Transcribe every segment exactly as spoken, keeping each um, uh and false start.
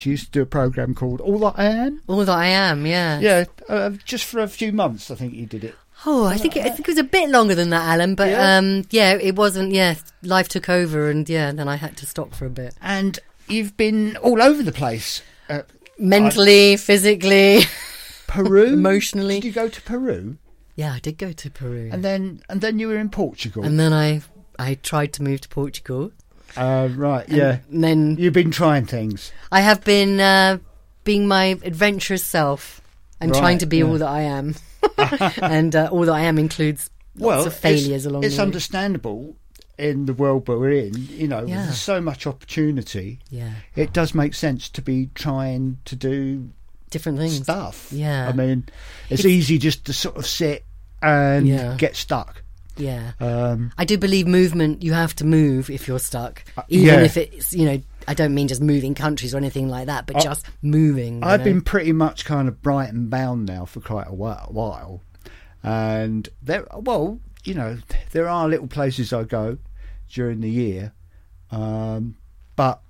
She used to do a programme called All That I Am. All That I Am, yeah. Yeah, uh, just for a few months, I think you did it. Oh, I think it, I think it was a bit longer than that, Alan. But Yeah. um, yeah, it wasn't. Yeah, life took over, and yeah, then I had to stop for a bit. And you've been all over the place. Uh, Mentally, physically, Peru, emotionally. Did you go to Peru? Yeah, I did go to Peru, And then, and then you were in Portugal. and then I I tried to move to Portugal. Uh, right, yeah. And then You've been trying things. I have been uh, being my adventurous self and Right, trying to be yeah. all that I am. And uh, all that I am includes lots Well, of failures it's, along it's the way. understandable in the world we're in. You know, Yeah. there's so much opportunity. Yeah, It does make sense to be trying to do different things. stuff. Yeah. I mean, it's, easy just to sort of sit and Yeah. get stuck. Yeah. Um, I do believe movement, you have to move if you're stuck. Uh, Even yeah. if it's, you know, I don't mean just moving countries or anything like that, but I- just moving. you I've know? been pretty much kind of Brighton bound now for quite a while, while. And there, well, you know, there are little places I go during the year, um, but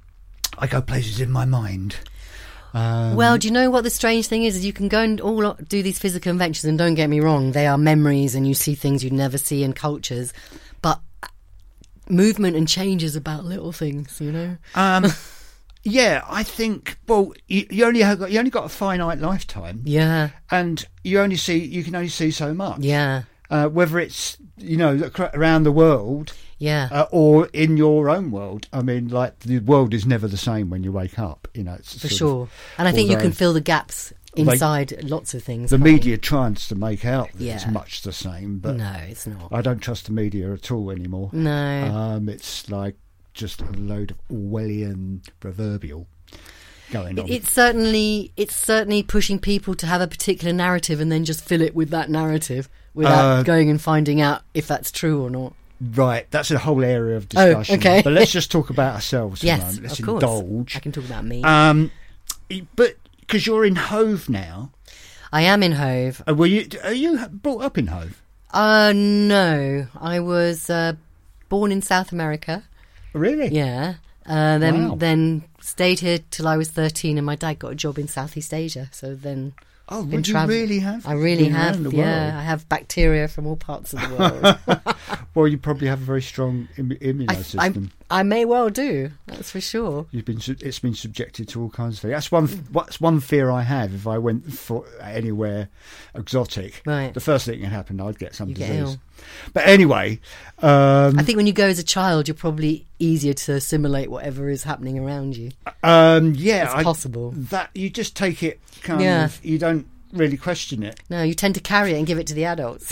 I go places in my mind. Um, Well, do you know what the strange thing is? Is you can go and all do these physical adventures, and don't get me wrong, they are memories, and you see things you'd never see in cultures. But movement and change is about little things, you know. um, yeah, I think. Well, you, you only have got, you only got a finite lifetime, Yeah, and you only see you can only see so much. yeah, Uh, whether it's you know acro- around the world. yeah. Uh, or in your own world. I mean, like, the world is never the same when you wake up, you know. It's For sort of- sure. And I think you although can fill the gaps inside lots of things. the can't you? media tries to make out that it's Yeah. much the same, but No, it's not. I don't trust the media at all anymore. No. Um, it's like just a load of Orwellian proverbial going on. It's certainly it's certainly pushing people to have a particular narrative and then just fill it with that narrative without Uh, going and finding out if that's true or not. Right, that's a whole area of Oh, discussion. okay. But let's just talk about ourselves. for a Yes, moment. Let's of course. indulge. I can talk about me. Um, but because you're in Hove now, I am in Hove. uh, were you? Are you brought up in Hove? Uh, no, I was uh, born in South America. Really? Yeah. Uh, then Wow. then stayed here till I was thirteen, and my dad got a job in Southeast Asia. So then Oh, been would you travel- really have? I really been have. around the Yeah, world? I have bacteria from all parts of the world. Well, you probably have a very strong Im- immune I, I, system. I may well do. That's for sure. You've been su- it's been subjected to all kinds of things. That's one. What's one fear I have if I went for anywhere exotic. Right. The first thing that happened, I'd get some You get disease. ill. But anyway, um, I think when you go as a child, you're probably easier to assimilate whatever is happening around you. um, yeah, It's I- possible. that you just take it kind Yeah. of. You don't really question it No, you tend to carry it and give it to the adults.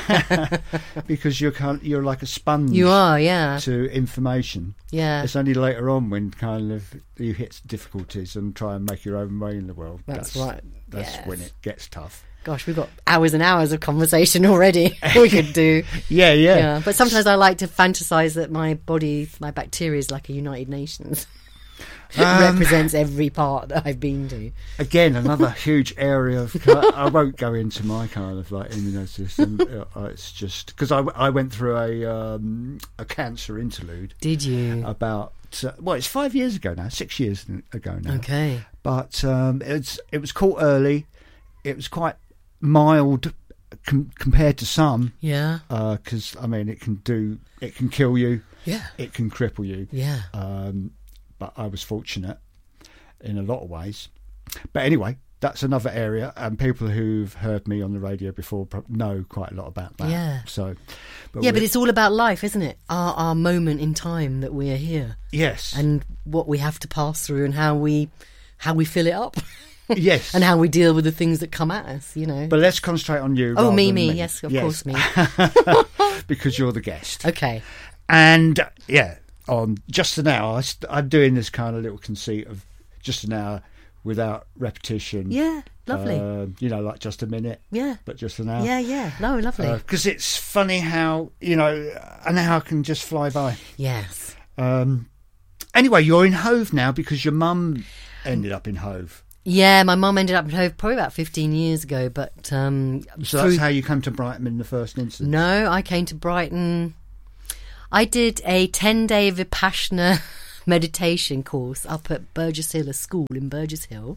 because you're kind you're like a sponge. You are, yeah. To information. Yeah. It's only later on when kind of you hit difficulties and try and make your own way in the world. That's right. That's Yes. when it gets tough. Gosh, we've got hours and hours of conversation already we could do. Yeah, yeah. Yeah, but sometimes I like to fantasize that my body, my bacteria is like a United Nations. It Um, represents every part that I've been to. Again, another huge area of. I won't go into my kind of like immune system. Uh, It's just because I, I went through a um, a cancer interlude Did you? about uh, well, it's five years ago now, six years ago now. Okay. But um, it's it was caught early. It was quite mild com- compared to some. Yeah. Because I mean, it can do it can kill you. Yeah. It can cripple you. Yeah. Um, but I was fortunate in a lot of ways. But anyway, that's another area, and people who've heard me on the radio before pro- know quite a lot about that. Yeah. So, but Yeah, but we- it's all about life, isn't it? Our our moment in time that we are here, yes, and what we have to pass through, and how we how we fill it up, yes, and how we deal with the things that come at us. You know. But let's concentrate on you. oh, rather me, than me, yes, of course, me. because you're the guest. Okay. And uh, yeah, on just an hour, I st- I'm doing this kind of little conceit of just an hour without repetition. Yeah, lovely. Uh, you know, like just a minute, yeah. but just an hour. Yeah, yeah. No, lovely. Because it's funny how, you know, an hour can just fly by. yes. Um, anyway, you're in Hove now because your mum ended up in Hove. Yeah, my mum ended up in Hove probably about fifteen years ago, but um, So through- that's how you come to Brighton in the first instance. No, I came to Brighton. I did a ten-day Vipassana meditation course up at Burgess Hill, a school in Burgess Hill,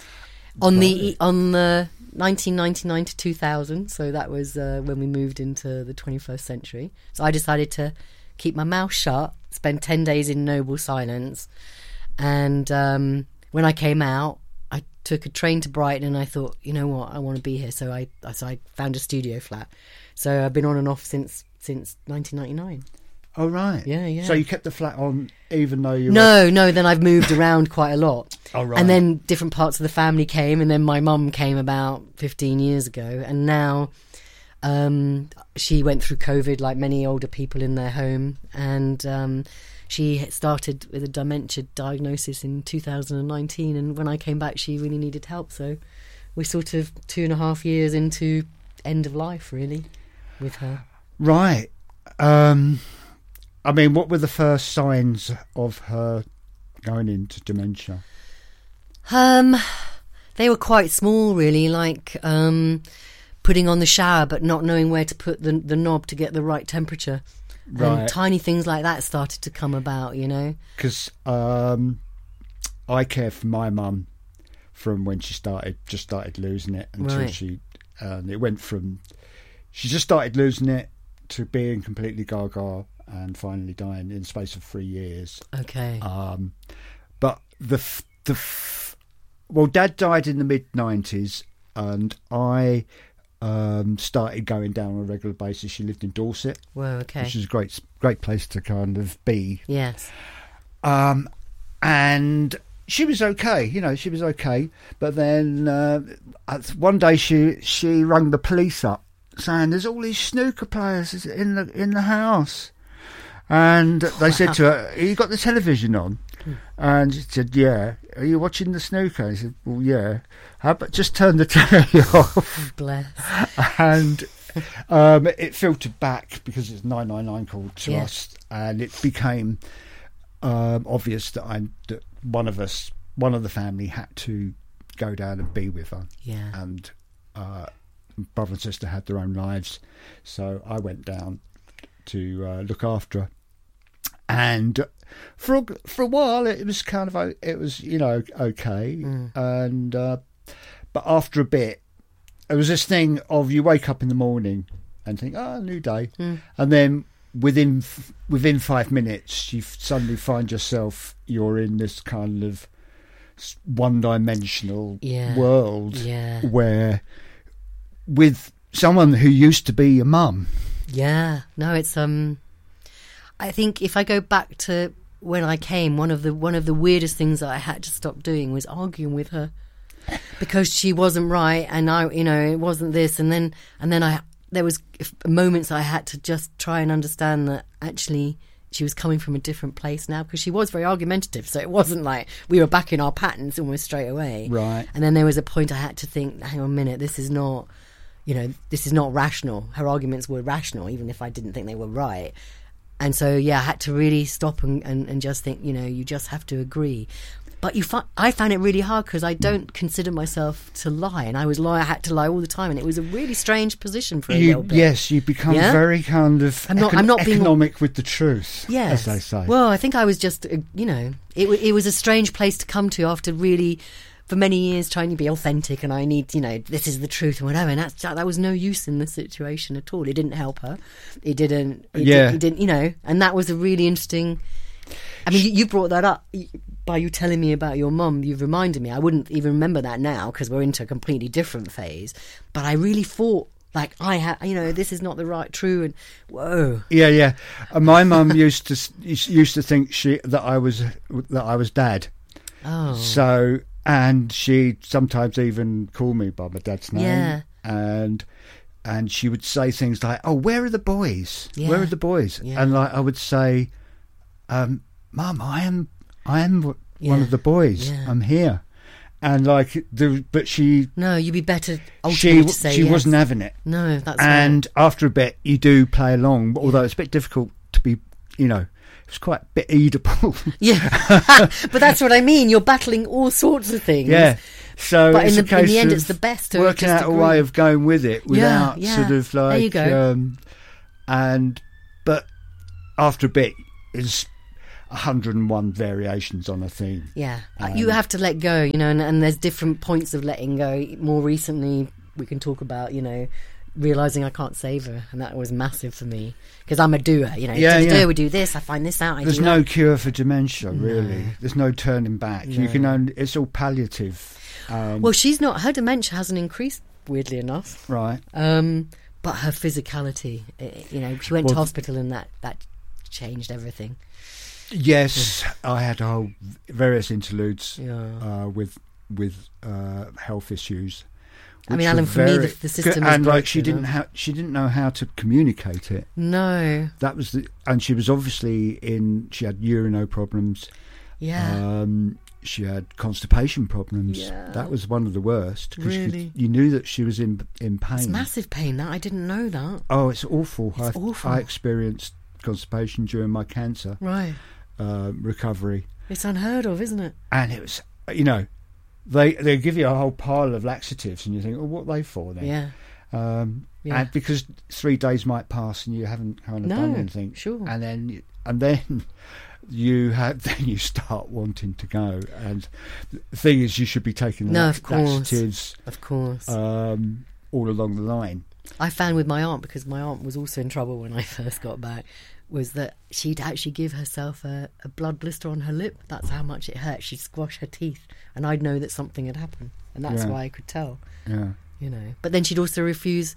on the on the nineteen ninety-nine to two thousand. So that was uh, when we moved into the twenty-first century. So I decided to keep my mouth shut, spend ten days in noble silence, and um, when I came out, I took a train to Brighton, and I thought, you know what, I want to be here. So I so I found a studio flat. So I've been on and off since since nineteen ninety-nine. Oh, right. Yeah, yeah. So you kept the flat on even though you No, were... no, then I've moved around quite a lot. Oh, right. And then different parts of the family came, and then my mum came about fifteen years ago, and now um, she went through COVID like many older people in their home, and um, she started with a dementia diagnosis in two thousand nineteen, and when I came back she really needed help, so we're sort of two and a half years into end of life, really, with her. Right. Um... I mean, what were the first signs of her going into dementia? Um, they were quite small, really, like um, putting on the shower but not knowing where to put the the knob to get the right temperature. Right. And tiny things like that started to come about, you know. Because um, I care for my mum from when she started, just started losing it until Right. she, and it went from, she just started losing it to being completely gaga, and finally dying in the space of three years. Okay. Um, but the f- the f- well, Dad died in the mid nineties, and I um, started going down on a regular basis. She lived in Dorset, Well, okay. which is a great great place to kind of be. Yes. Um, and she was okay, you know, she was okay. But then uh, one day she she rang the police up, saying there's all these snooker players in the in the house. And they said to her, "Have you got the television on?" And she said, "Yeah." "Are you watching the snooker?" I said, "Well, yeah." "How about just turn the telly off?" Bless. And um, it filtered back because it's nine nine nine called to Yeah. us, and it became um, obvious that I that one of us, one of the family, had to go down and be with her. Yeah. And uh, brother and sister had their own lives, so I went down to uh, look after her. And for a, for a while it was kind of o- it was you know okay, Mm. and uh, but after a bit it was this thing of you wake up in the morning and think, oh, new day, Mm. and then within f- within five minutes you f- suddenly find yourself you're in this kind of s- one-dimensional Yeah. world Yeah. where with someone who used to be your mum. Yeah, no, it's um. I think if I go back to when I came, one of the one of the weirdest things that I had to stop doing was arguing with her, because she wasn't right, and I, you know, it wasn't this, and then and then I there was moments I had to just try and understand that actually she was coming from a different place now, because she was very argumentative, so it wasn't like we were back in our patterns almost straight away. Right. And then there was a point I had to think, hang on a minute, this is not. You know, this is not rational. Her arguments were rational, even if I didn't think they were right. And so, yeah, I had to really stop and, and, and just think, you know, you just have to agree. But you, fi- I found it really hard because I don't consider myself to lie, and I was lie. I had to lie all the time, and it was a really strange position for a You, little bit. yes, you become Yeah? very kind of I'm not- econ- I'm not being- economic with the truth, Yes. as they say. Well, I think I was just, uh, you know, it, w- it was a strange place to come to after really, for many years, trying to be authentic, and I need, you know, this is the truth and whatever. And that's, that was no use in the situation at all. It didn't help her. It didn't. It Yeah. Did, it didn't. You know, and that was a really interesting. I mean, you, you brought that up by you telling me about your mum. You've reminded me. I wouldn't even remember that now because we're into a completely different phase. But I really thought, like, I had, you know, this is not the right, true, and whoa. Yeah, yeah. Uh, my mum used to s- used to think she that I was that I was Dad. Oh. So, and she sometimes even called me by my dad's name. Yeah. And and she would say things like, "Oh, where are the boys? Yeah. Where are the boys?" Yeah. And like I would say, um, "Mum, I am I am w- Yeah. one of the boys. Yeah. I'm here." And like the but she No, you'd be better she ultimately to say she yes. wasn't having it. No, that's And right. after a bit, you do play along, although it's a bit difficult to be, you know, it's quite a bit edible. Yeah, but that's what I mean. You're battling all sorts of things. Yeah. So But it's in a the- in case the end, of it's the best to working just out a agree. way of going with it without yeah. sort of like, There you go. Um, and but after a bit, is one hundred and one variations on a theme. Yeah, Um, you have to let go, you know, and, and there's different points of letting go. More recently, we can talk about, you know, realising I can't save her, and that was massive for me because I'm a doer, you know. Yeah, do, yeah. do, we do this, I find this out. I There's do no that. cure for dementia, really. No. There's no turning back. You No. can only, it's all palliative. Um, Well, she's not. Her dementia hasn't increased, weirdly enough. right. Um, but her physicality, eh, you know, she went to Well, hospital and that that changed everything. Yes, I had a whole various interludes Yeah. uh, with with uh, health issues. I mean, which Alan, were for me, very- the- the system is and like she broken, didn't huh? ha- she didn't know how to communicate it. No. That was the, and she was obviously in. She had urino problems. Yeah. Um, she had constipation problems. Yeah. That was one of the worst. 'Cause you, Really? you knew that she was in in pain. It's massive pain. That I didn't know that. Oh, it's awful. It's I, awful. I experienced constipation during my cancer Right. uh, recovery, It's unheard of, isn't it? and it was, you know, they they give you a whole pile of laxatives, and you think, oh, what are they for then? Yeah. Um, Yeah. And because three days might pass and you haven't kind of No, done anything, sure. and then you- and then you have then you start wanting to go. And the thing is, you should be taking No, lax- of course. laxatives Of course. um, all along the line. I found with my aunt, because my aunt was also in trouble when I first got back, was that she'd actually give herself a, a blood blister on her lip. That's how much it hurt. She'd squash her teeth, and I'd know that something had happened, and that's Yeah. why I could tell. Yeah. You know, but then she'd also refuse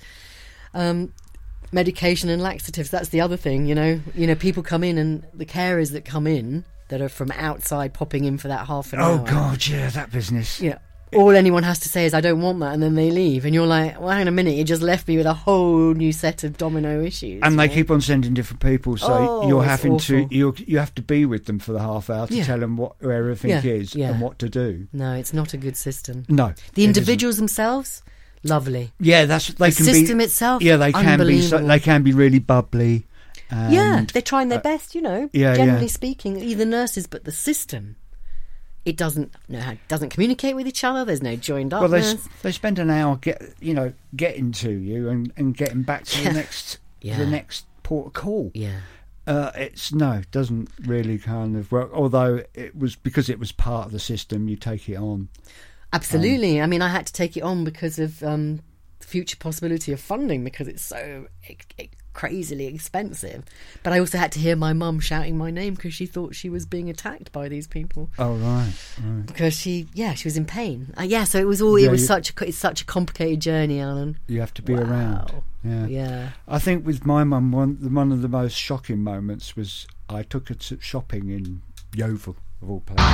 um, medication and laxatives. That's the other thing. You know, you know, people come in, and the carers that come in that are from outside, popping in for that half an Oh hour. God, yeah, that business. You know, all anyone has to say is, I don't want that, and then they leave, and you're like, well, hang on a minute, you just left me with a whole new set of domino issues. And you they know? keep on sending different people, so Oh, you're it's having to awful. you you have to be with them for the half hour to Yeah. tell them what where everything Yeah, is yeah. and what to do. No, it's not a good system. No, The it individuals themselves, lovely. isn't. Yeah, that's they The can system be. itself, Yeah, they can be. So, unbelievable. they can be really bubbly. And, Yeah, they're trying their uh, best, you know. yeah, generally yeah. speaking, either nurses, but the system, it doesn't know how, doesn't communicate with each other. There's no joined Well, they upness. s- they spend an hour get you know getting to you and, and getting back to Yeah. the next Yeah. the next port of call. Yeah, Uh, it's no, it doesn't really kind of work. Although it was because it was part of the system, you take it on. absolutely. I mean, I had to take it on because of um, the future possibility of funding, because it's so e- e- crazily expensive. But I also had to hear my mum shouting my name because she thought she was being attacked by these people. Oh right, right. Because she, yeah, she was in pain. Uh, yeah, so it was all. Yeah, it was you- such a. co- It's such a complicated journey, Alan. You have to be Wow. around. Yeah. Yeah. I think with my mum, one the- one of the most shocking moments was I took her to shopping in Yeovil, of all places.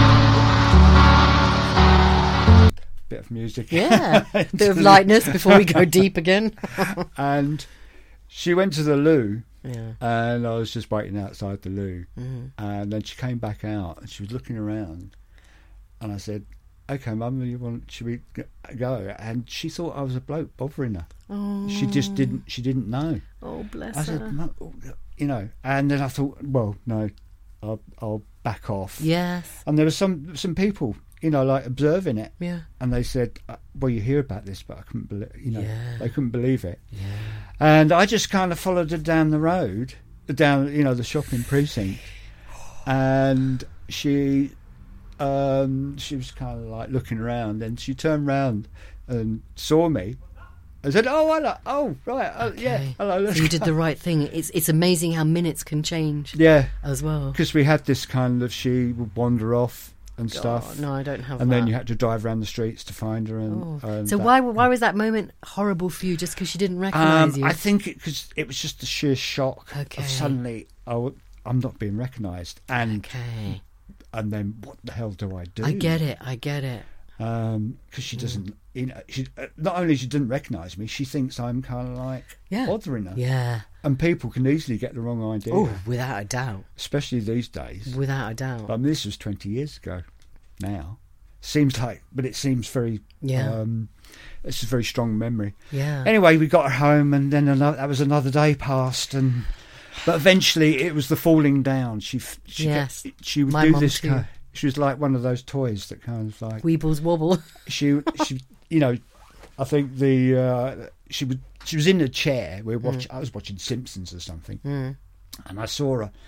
Bit of music. Yeah, bit of lightness before we go deep again. And she went to the loo, Yeah. and I was just waiting outside the loo. Mhm. And then she came back out, and she was looking around. And I said, "Okay, Mum, you want? Should we g- go?" And she thought I was a bloke bothering her. Oh, She just didn't. She didn't know. Oh, bless I her. said, "Mum," you know. And then I thought, well, no, I'll, I'll back off. Yes. And there were some some people, you know, like observing it, Yeah. and they said, uh, "Well, you hear about this, but I couldn't believe, you know, Yeah. they couldn't believe it." Yeah. And I just kind of followed her down the road, down, you know, the shopping precinct, and she, um, she was kind of like looking around, and she turned round and saw me. I said, "Oh, hello. Oh, right. Oh, yeah. Okay. Hello." Let's So you go." did the right thing. It's it's amazing how minutes can change Yeah, as well. because we had this kind of, she would wander off and stuff. God, no, I don't have And that. then you had to drive around the streets to find her. And, Oh. and So that- why why was that moment horrible for you? Just because she didn't recognise Um, you? I think because it, it was just the sheer shock Okay. of suddenly, oh, I'm not being recognised, and Okay. and then what the hell do I do? I get it. I get it. Because she doesn't, you know, she uh, not only she didn't recognise me, she thinks I'm kind of like Yeah. bothering her, Yeah. and people can easily get the wrong idea, Oh, without a doubt. especially these days. Without a doubt. I mean, this was twenty years ago. Now, seems like, but it seems very. Yeah. Um, it's a very strong memory. Yeah. Anyway, we got her home, and then another, that was another day passed, and but eventually it was the falling down. She, f- she, Yes. get- she would My do mum this. too. Kind she was like one of those toys that kind of like Weebles wobble. she, she, you know, I think the uh, she would she was in a chair. We were watching. I was watching Simpsons or something, Mm. and I saw her,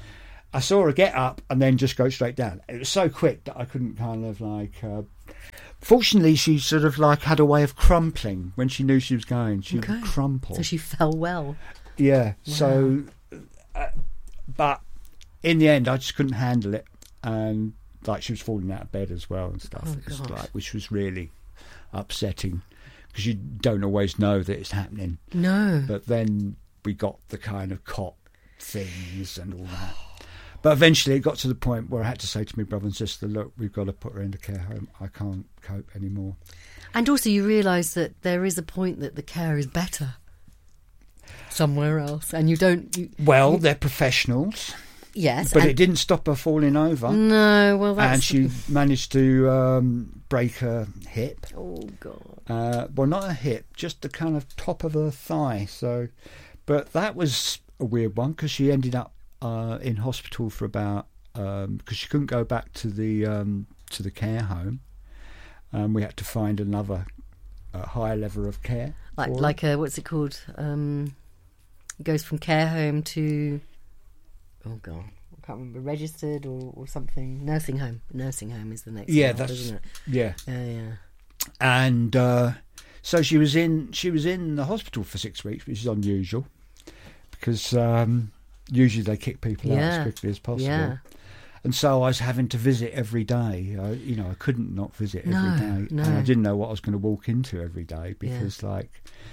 I saw her get up and then just go straight down. It was so quick that I couldn't kind of like. Uh, fortunately, she sort of like had a way of crumpling when she knew she was going. She Okay. would crumple. So she fell well. Yeah. Wow. So, uh, but in the end, I just couldn't handle it, and like she was falling out of bed as well and stuff. Oh, It's gosh. like, which was really upsetting because you don't always know that it's happening. No. But then we got the kind of cot things and all that. But eventually it got to the point where I had to say to my brother and sister, look, we've got to put her in the care home. I can't cope anymore. And also you realise that there is a point that the care is better somewhere else. And you don't... You, Well, you, they're professionals. yes. But and, it didn't stop her falling over. No, well, that's... And she managed to um, break her hip. Oh, God. Uh, well, not her hip, just the kind of top of her thigh. So, but that was a weird one because she ended up uh, in hospital for about because um, she couldn't go back to the um, to the care home. Um, we had to find another uh, higher level of care. Like, for her. like a, what's it called? Um, it goes from care home to... Oh, God. I can't remember. Registered or, or something. Nursing home. Nursing home is the next Yeah, one, that's isn't it? yeah. Yeah, yeah. And uh, so she was in she was in the hospital for six weeks, which is unusual because um, usually they kick people out Yeah. as quickly as possible. Yeah. And so I was having to visit every day. I, you know, I couldn't not visit every No, day, no. and I didn't know what I was going to walk into every day because, like,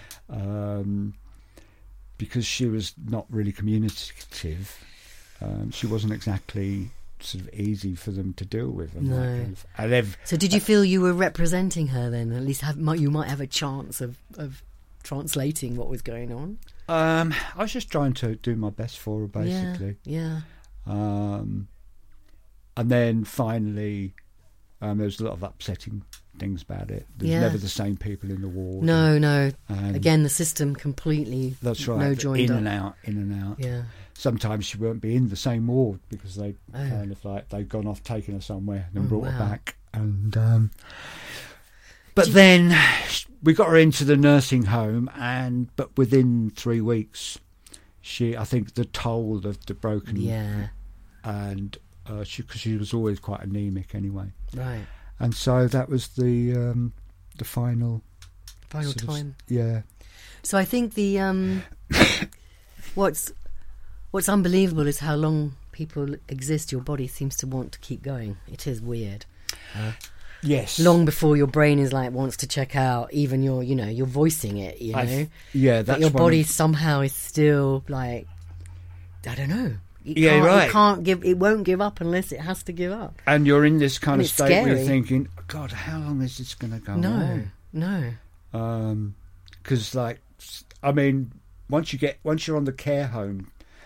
um, because she was not really communicative. Um, she wasn't exactly sort of easy for them to deal with. And No. that kind of, and they've, So did you feel you were representing her then? At least have, might, you might have a chance of, of translating what was going on. um, I was just trying to do my best for her, basically. Yeah. Um, and then finally, um, there was a lot of upsetting things about it. There's Yeah. never the same people in the ward. No, no. And Again, the system completely... that's right. No joined in up. and out, in and out. Yeah. Sometimes she won't be in the same ward because they Oh. kind of like they've gone off, taken her somewhere, and then Oh, brought her wow. back. And um, but Did- then we got her into the nursing home, and but within three weeks, she I think the toll of the broken Yeah. and uh, she because she was always quite anemic anyway, Right. and so that was the um, the final Final sort of- time. yeah. So I think the... Um, what's What's unbelievable is how long people exist. Your body seems to want to keep going. It is weird. Uh, Yes. long before your brain is like wants to check out, even your, you know, you're voicing it, you know. I've- yeah, But that's your one body of- somehow is still like, I don't know. It Yeah, can't, right. It can't give. It won't give up unless it has to give up. and you're in this kind And of it's state where scary. you're thinking, God, how long is this going to go No, on? no. Because, like, s- I mean, once you get once you're on the care home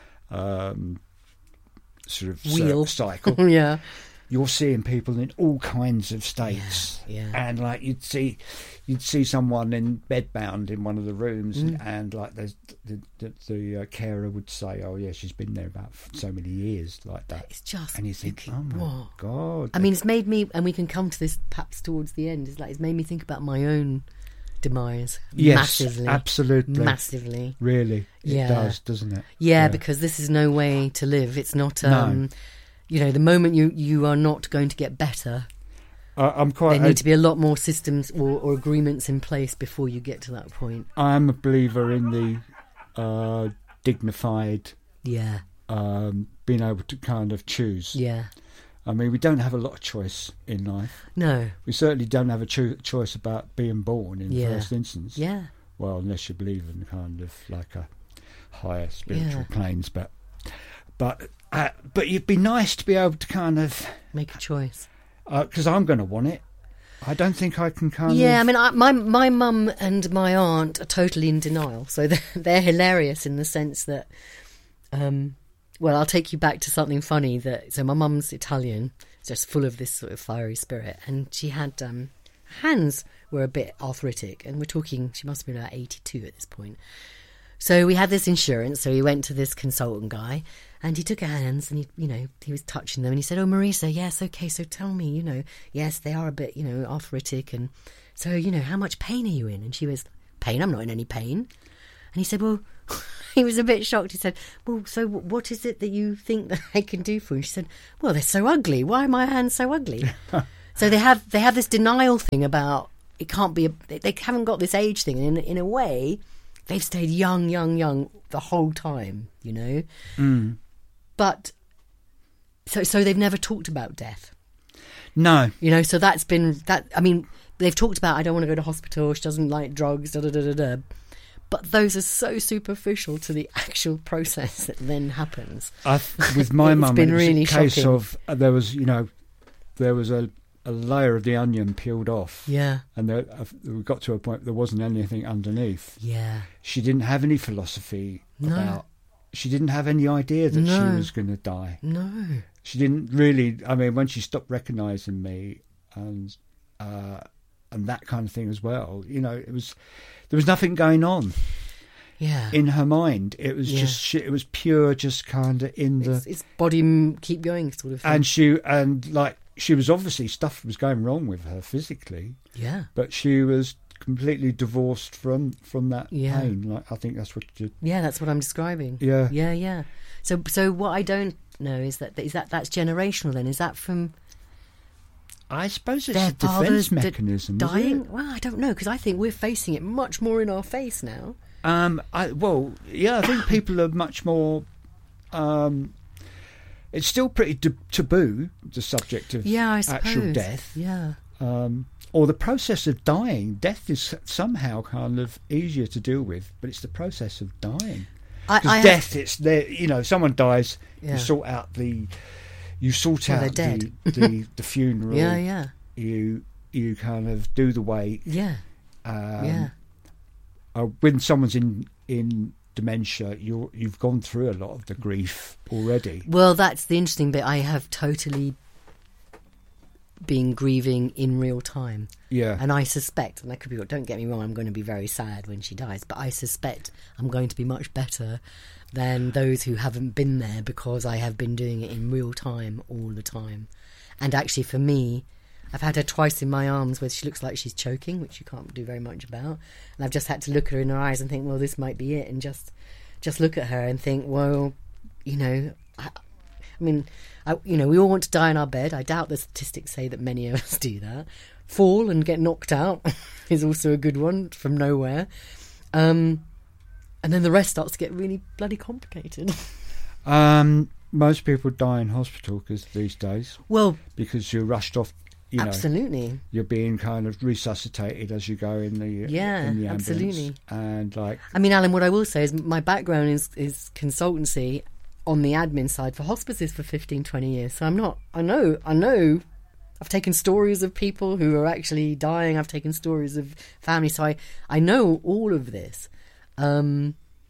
um, sort of cir- Wheel. cycle, Yeah. you're seeing people in all kinds of states, Yeah, yeah. and like you'd see, you'd see someone in bedbound in one of the rooms, Mm. and like there's the the, the uh, carer would say, "Oh yeah, she's been there about f- so many years," like that, It's just. and you think, you- "Oh my what? God!" I mean, it's made me, and we can come to this perhaps towards the end. It's like it's made me think about my own demise yes, massively, absolutely, massively. really, it Yeah. does, doesn't it? Yeah, Yeah. because this is no way to live. It's not. No. Um, You know, the moment you, you are not going to get better, I, I'm quite. there need to be a lot more systems or, or agreements in place before you get to that point. I'm a believer in the uh, dignified, Yeah, um, being able to kind of choose. yeah. I mean, we don't have a lot of choice in life. No, We certainly don't have a cho- choice about being born in the Yeah. first instance. yeah. Well, unless you believe in kind of like a higher spiritual Yeah. planes, but but uh, but it'd be nice to be able to kind of Make a choice. because I'm going to want it. I don't think I can kind Yeah, I of. mean, I, my my mum and my aunt are totally in denial, so they're, they're hilarious in the sense that, um, well, I'll take you back to something funny. That so my mum's Italian, just full of this sort of fiery spirit, and she had um, hands were a bit arthritic, and we're talking she must have been about eighty-two at this point. So we had this insurance, so we went to this consultant guy, and he took her hands, and he, you know, he was touching them, and he said, "Oh, Marisa, yes, okay, so tell me, you know, yes, they are a bit, you know, arthritic, and so, you know, how much pain are you in?" And she was, "Pain? I'm not in any pain." And he said, "Well, He was a bit shocked. He said, well, so what is it that you think that I can do for you? She said, well, they're so ugly. Why are my hands so ugly? So they have they have this denial thing about it can't be, a, they haven't got this age thing. And in, in a way, they've stayed young, young, young the whole time, you know? Mm. But, so so they've never talked about death. No. You know, so that's been, that. I mean, they've talked about, I don't want to go to hospital, she doesn't like drugs, da da da da da. But those are so superficial to the actual process that then happens. I, with my It's mum, been it was really a case shocking. of, uh, there was, you know, there was a, a layer of the onion peeled off. Yeah, And there, uh, we got to a point there wasn't anything underneath. yeah. She didn't have any philosophy No. about, she didn't have any idea that No. she was going to die. No. She didn't really, I mean, when she stopped recognising me and uh, and that kind of thing as well, you know, it was, there was nothing going on Yeah. in her mind. It was Yeah. just, she, it was pure just kind of in the, It's, it's body m- keep going sort of thing. and she, and like, she was obviously, stuff was going wrong with her physically, yeah. but she was completely divorced from, from that Yeah. pain. Like, I think that's what you, Yeah, that's what I'm describing. yeah. Yeah, yeah. So so what I don't know is that is that that's generational then? Is that from I suppose it's their a defence fathers d- mechanism. isn't dying? it? Well, I don't know, because I think we're facing it much more in our face now. Um, I, well, yeah, I think people are much more. Um, it's still pretty d- taboo, the subject of Yeah, I suppose. actual death, Yeah. um, or the process of dying. Death is somehow kind of easier to deal with, but it's the process of dying. I, Because I death, it's there. You know, someone dies, Yeah. you sort out the, you sort Well, they're out dead. the, the the funeral. Yeah, yeah. You you kind of do the wake. Yeah. Um, yeah. uh, when someone's in in dementia, you're you've gone through a lot of the grief already. Well, that's the interesting bit. I have totally been grieving in real time. Yeah, And I suspect, and I could be, don't get me wrong, I'm going to be very sad when she dies, but I suspect I'm going to be much better than those who haven't been there because I have been doing it in real time all the time. And actually, for me, I've had her twice in my arms where she looks like she's choking, which you can't do very much about. And I've just had to look at her in her eyes and think, well, this might be it. And just just look at her and think, well, you know, I, I mean, I, you know, we all want to die in our bed. I doubt the statistics say that many of us do that. Fall and get knocked out is also a good one from nowhere. Um, and then the rest starts to get really bloody complicated. um, most people die in hospital because these days Well, because you're rushed off. You know, absolutely. you're being kind of resuscitated as you go in the Yeah, in the ambulance. absolutely. And like, I mean, Alan, what I will say is my background is, is consultancy on the admin side for hospices for fifteen, twenty years. So I'm not, I know, I know, I've taken stories of people who are actually dying. I've taken stories of families. So I, I know all of this. Um,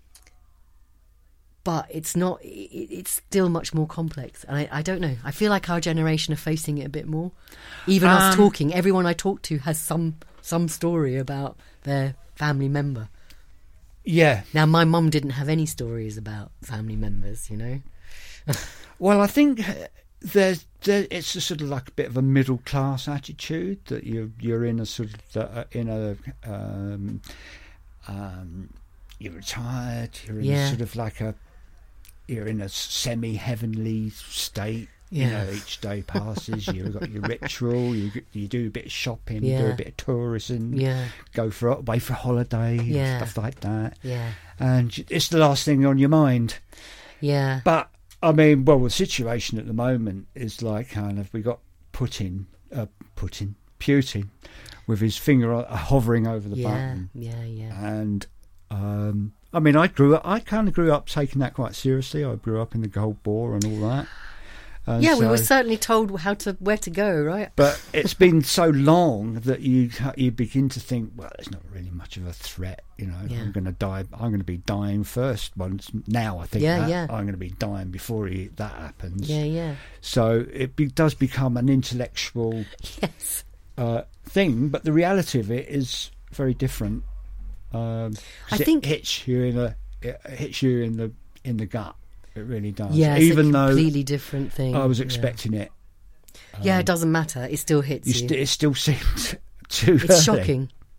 but it's not, it, it's still much more complex. And I, I don't know. I feel like our generation are facing it a bit more. Even us Um, talking, everyone I talk to has some some story about their family member. yeah. Now, my mum didn't have any stories about family members, you know. Well, I think uh, there's there, it's a sort of like a bit of a middle class attitude that you you're in a sort of uh, in a um, um, you're retired. You're in Yeah. a sort of like a you're in a semi heavenly state. You Yeah. know, each day passes. You've got your ritual. You you do a bit of shopping. You do Yeah. a bit of tourism. Yeah, Go for away for a holiday. Yeah. Stuff like that. yeah, And it's the last thing on your mind. yeah, But I mean, well, the situation at the moment is like kind of we got Putin, uh, Putin, Putin, with his finger uh, hovering over the yeah, button, yeah, yeah. and um, I mean, I grew up, I kind of grew up taking that quite seriously. I grew up in the Cold War and all that. And Yeah, we so- were certainly told how to where to go, right? But it's been so long that you you begin to think, well, there's not really much of a threat. You know, Yeah. I'm going to die. I'm going to be dying first. Once now, I think Yeah, that, yeah. I'm going to be dying before he, that happens. Yeah, yeah, So it be, does become an intellectual yes, uh, thing, but the reality of it is very different. Um, 'cause I it think- hits you in a it hits you in the in the gut. It really does. yeah. It's Even a though completely different thing. I was Yeah. expecting it. Yeah, um, it doesn't matter. It still hits You you. st- it still seemed too It's early. shocking.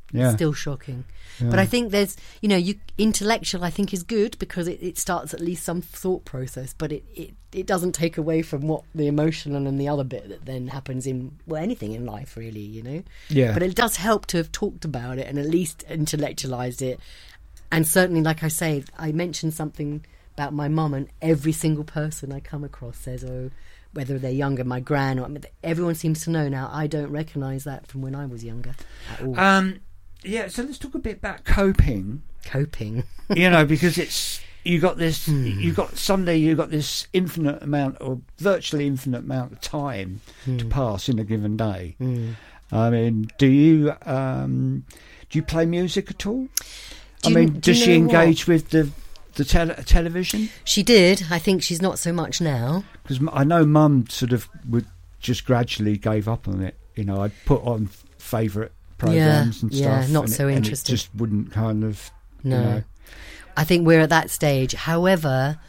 Yeah. Still shocking. Yeah. But I think there's, you know, you intellectual I think is good because it, it starts at least some thought process, but it, it, it doesn't take away from what the emotional and the other bit that then happens in, well, anything in life really, you know. Yeah. But it does help to have talked about it and at least intellectualised it. And certainly, like I say, I mentioned something about my mum, and every single person I come across says, oh, whether they're younger, my gran, or I mean, everyone seems to know now. I don't recognise that from when I was younger at all. Um, yeah, so let's talk a bit about coping. Coping. You know, because it's, you got this, Mm. you got, someday you got this infinite amount, or virtually infinite amount of time Mm. to pass in a given day. Mm. I mean, do you, um, do you play music at all? Do I you- mean, do does you she know what? engage with the the tele- television? She did. I think she's not so much now. Because I know Mum sort of would just gradually gave up on it. You know, I'd put on favourite programs and yeah, stuff. not and so it, interested. And it just wouldn't kind of. No. You know, I think we're at that stage. However,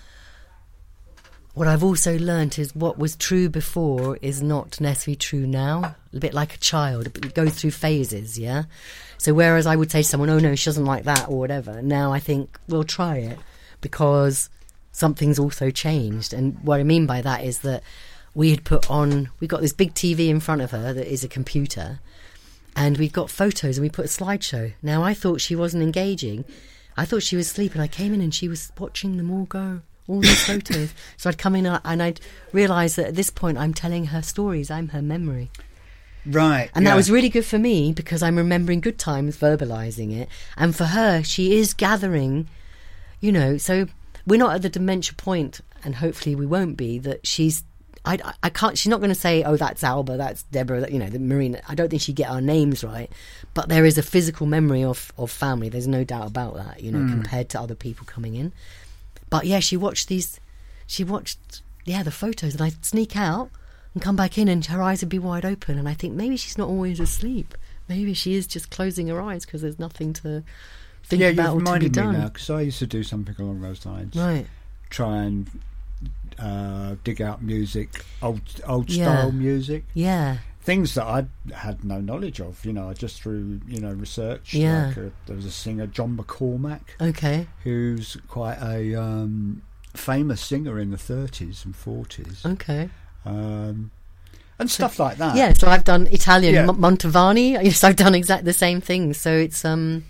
what I've also learnt is what was true before is not necessarily true now. A bit like a child. It goes through phases, yeah? So whereas I would say to someone, oh no, she doesn't like that or whatever, now I think, we'll try it because something's also changed. And what I mean by that is that we had put on, we got this big T V in front of her that is a computer, and we've got photos and we put a slideshow. Now I thought she wasn't engaging. I thought she was asleep, and I came in and she was watching them all go, all these photos. So I'd come in and I'd realise that at this point I'm telling her stories, I'm her memory. right. And yeah. that was really good for me because I'm remembering good times, verbalising it. And for her, she is gathering, you know, so we're not at the dementia point, and hopefully we won't be, that she's, I, I can't, she's not going to say, oh, that's Alba, that's Deborah, that, you know, the Marina. I don't think she'd get our names right. But there is a physical memory of, of family. There's no doubt about that, you know, Mm. compared to other people coming in. But yeah, she watched these, she watched, yeah, the photos, and I'd sneak out and come back in and her eyes would be wide open, and I think maybe she's not always asleep. Maybe she is just closing her eyes because there's nothing to think Yeah, about you've or to be reminded me done. now, because I used to do something along those lines. Right. Try and uh, dig out music, old old Yeah. style music. Yeah. Things that I had no knowledge of, you know, just through, you know, research. Yeah. Like a, there was a singer, John McCormack, Okay. who's quite a um, famous singer in the thirties and forties, Okay. um, and stuff like that. Yeah, so I've done Italian, Yeah. M- Montevani. Yes, I've done exactly the same thing. So it's um,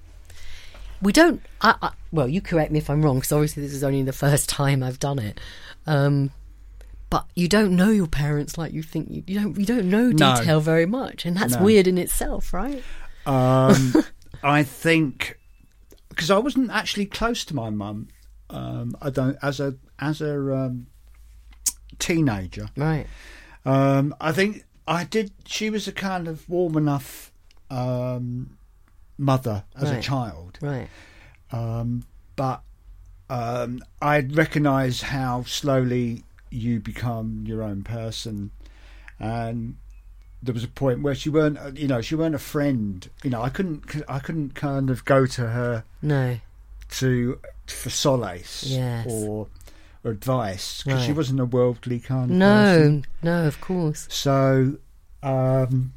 we don't. I, I, well, you correct me if I'm wrong, because obviously this is only the first time I've done it. Um, but you don't know your parents like you think you, you don't. You don't know No. detail very much, and that's No. weird in itself, right? Um, I think because I wasn't actually close to my mum. Um, I don't as a as a um, teenager. Right. Um, I think I did. She was a kind of warm enough um, mother as a Right. child, Right. um, but um, I recognise how slowly you become your own person, and there was a point where she weren't, uh, you know, she weren't a friend. You know, I couldn't, I couldn't kind of go to her No. to for solace Yes. or, or advice because she Right. wasn't a worldly kind of person. No. No. Of course. So, um,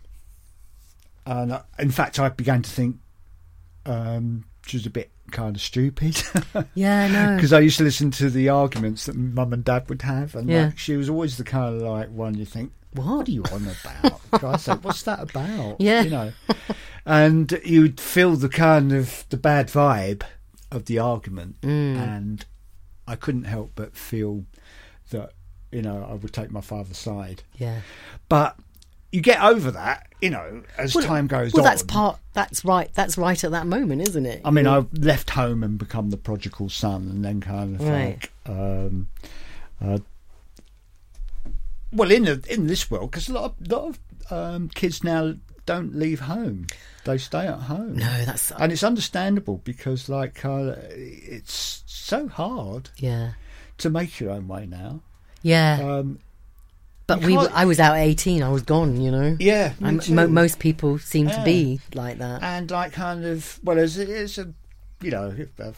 and I, in fact, I began to think um, she was a bit kind of stupid Yeah. No. because I used to listen to the arguments that Mum and Dad would have, and Yeah. like, she was always the kind of like one you think, What? what are you on about? Christ's sake, what's that about? Yeah. You know, and you'd feel the kind of the bad vibe of the argument, Mm. and I couldn't help but feel that, you know, I would take my father's side. Yeah. But you get over that, you know, as Well, time goes Well, on. that's part. That's right. That's right at that moment, isn't it? I mean, I left home and become the prodigal son, and then kind of Right. like, um, uh, well, in the, in this world, because a lot of lot of um, kids now don't leave home; they stay at home. No, that's And it's understandable because, like, uh, it's so hard yeah, to make your own way now. yeah. Um, but you we, can't- I was out at eighteen. I was gone. You know. yeah, me I'm, too. mo- most people seem to Yeah. be like that. and like kind of well, it's, it's a you know a,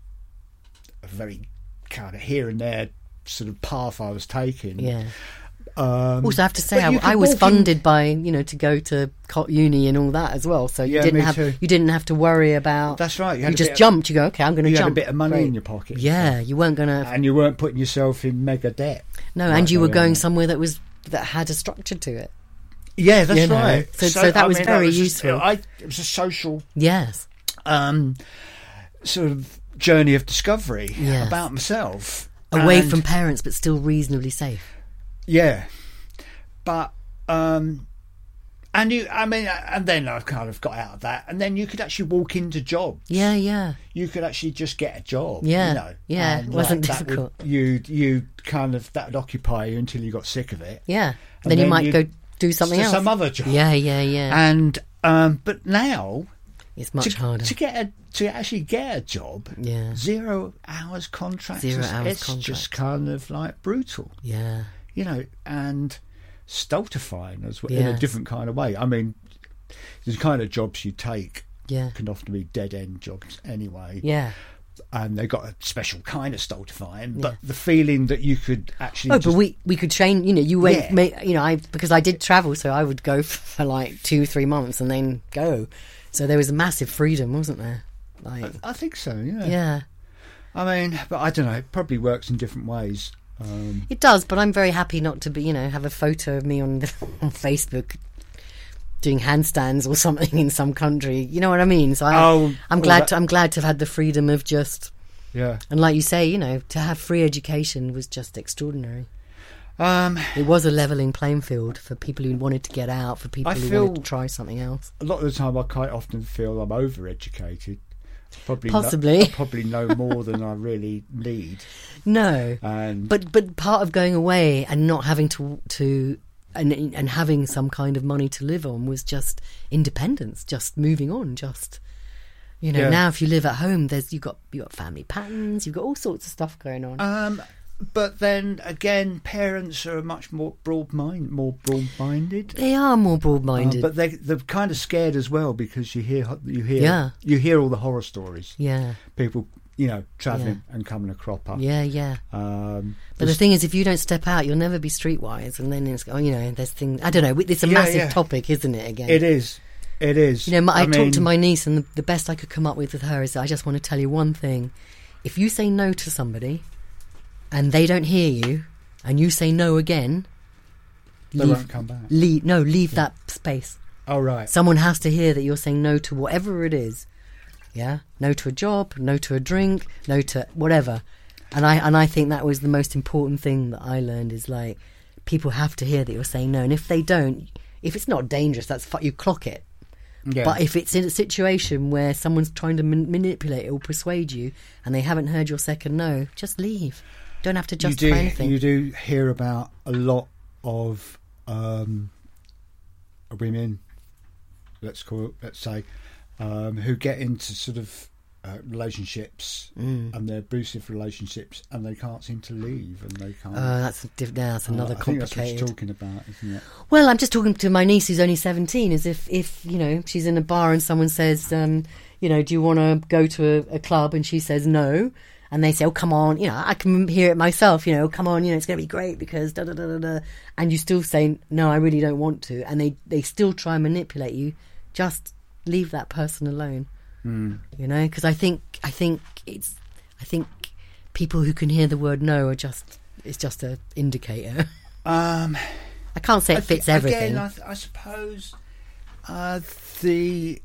a very kind of here and there sort of path I was taking. Yeah. Um, Also, I have to say, but you I, could I was walk in- funded by, you know, to go to co- uni and all that as well. So you Yeah, didn't me have too. you didn't have to worry about. That's right. You, You, had a just bit of- jumped. You go, okay, I'm going to You jump. had a bit of money Great. in your pocket. Yeah, you weren't going to. and you weren't putting yourself in mega debt. No, Like and you were they going are. somewhere that was that had a structure to it. Yeah, that's You know, right. so- so that was very just- useful. I, it was a social Yes. um, sort of journey of discovery Yes. about myself. Away And- from parents, but still reasonably safe. Yeah, but um, and you, I mean, and then I kind of got out of that, and then you could actually walk into jobs. Yeah, yeah. You could actually just get a job. Yeah, you know, yeah, and, it wasn't that would- difficult. you you kind of that would occupy you until you got sick of it. Yeah. And Then you then might you'd- go do something to else. some other job. Yeah, yeah, yeah. And um, but now It's much to, harder. to get a to actually get a job. Yeah. Zero hours contracts. Zero it's, hours it's contract. just kind of like brutal, Yeah. you know, and stultifying as well in a Yes. different kind of way. I mean, the kind of jobs you take Yeah. can often be dead end jobs anyway. Yeah. And they've got a special kind of stultifying, but the feeling that you could actually Oh, just, but we we could train. You know, you went. Yeah. ma- You know, I because I did travel, so I would go for like two, three months and then go. So there was a massive freedom, wasn't there? Like, I think so, yeah. yeah, I mean, but I don't know, it probably works in different ways. Um, it does. But I'm very happy not to be. You know, have a photo of me on the, on Facebook doing handstands or something in some country. You know what I mean? So I, Oh, I'm well, glad. that- to, I'm glad to have had the freedom of just. yeah. And like you say, you know, to have free education was just extraordinary. Um, It was a levelling playing field for people who wanted to get out, for people I who feel- wanted to try something else. a lot of the time I quite often feel I'm overeducated. Probably Possibly. know, I probably know more than I really need. No, And but but part of going away and not having to to and and having some kind of money to live on was just independence, just moving on, just you know. Yeah. Now if you live at home, there's you got you got family patterns, you've got all sorts of stuff going on. um, but then again, parents are much more broad mind, more broad minded. they are more Uh, broad-minded. but they they're kind of scared as well because you hear you hear Yeah. you hear all the horror stories. yeah, People, you know, travelling and coming a crop up. yeah, yeah. Um, But the there's- thing is, if you don't step out, you'll never be streetwise. And then it's, oh, you know, there's things. I don't know. It's a Yeah, massive yeah. topic, isn't it? Again, it is, it is. You know, my, I, I talked to mean- my niece, and the, the best I could come up with with her is, I just want to tell you one thing: if you say no to somebody, and they don't hear you, and you say no again, They leave, won't come back. leave. No, leave that space. Oh right. Someone has to hear that you're saying no to whatever it is. Yeah, no to a job, no to a drink, no to whatever. And I and I think that was the most important thing that I learned is like people have to hear that you're saying no, and if they don't, if it's not dangerous, that's fu- you clock it. Yeah. But if it's in a situation where someone's trying to man- manipulate it or persuade you, and they haven't heard your second no, just leave. Don't have to you justify do, anything. You do hear about a lot of um, women, let's call it, let's say, um, who get into sort of uh, relationships Mm. and they're abusive relationships and they can't seem to leave and they can't. Uh, that's a diff- yeah, that's uh, another I think that's what complicated. you're talking about, isn't it? Well, I'm just talking to my niece who's only seventeen. As if, if you know, she's in a bar and someone says, um, you know, do you want to go to a, a club? And she says no. And they say, oh, come on. You know, I can hear it myself. You know, come on. You know, it's going to be great because da da da da da. And you still say, no, I really don't want to. And they, they still try and manipulate you. Just leave that person alone. Mm. You know, because I think I think it's I think people who can hear the word no are just it's just a indicator. Um, I can't say it I thi- fits everything. Again, I, th- I suppose uh, the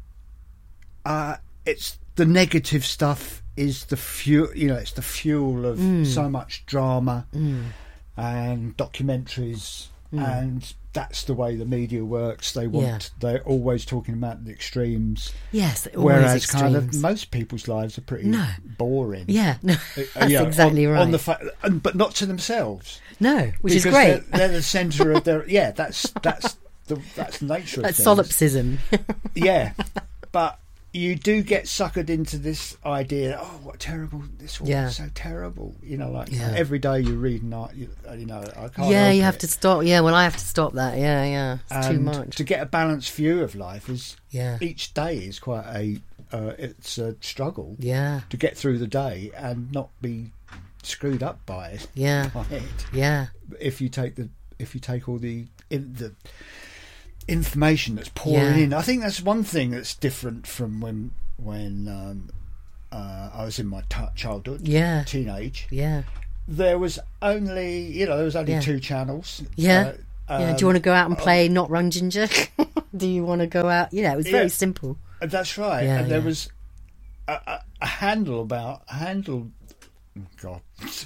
uh, it's the negative stuff is the fuel. You know, it's the fuel of Mm. so much drama Mm. and documentaries, Mm. and that's the way the media works. They want Yeah. they're always talking about the extremes, Yes, always whereas extremes. kind of most people's lives are pretty No. boring. Yeah, no, Uh, that's you know, exactly on, right. On the fa- and, but not to themselves. no, which is Because great. They're, they're the centre of their. Yeah, that's that's the that's the nature of That's things. solipsism. Yeah, but you do get suckered into this idea. Oh, what terrible! This world Yeah. is so terrible. You know, like Yeah. every day you read and I, you, you know, I can't. yeah, help you have it. to stop. Yeah, well, I have to stop that. Yeah, yeah, it's too And much. to get a balanced view of life is Yeah, each day is quite a uh, it's a struggle yeah, to get through the day and not be screwed up by it. yeah, by it. yeah, If you take the if you take all the in, the information that's pouring Yeah. in. I think that's one thing that's different from when when um, uh, I was in my t- childhood, Yeah. teenage. Yeah. There was only, you know, there was only Yeah. two channels. Yeah. Uh, Yeah. um, Do you want to go out and play Not Run Ginger? Do you want to go out? Yeah, it was very Yeah. simple. That's right. Yeah, and there yeah. was a, a, a handle about a handle. Oh God,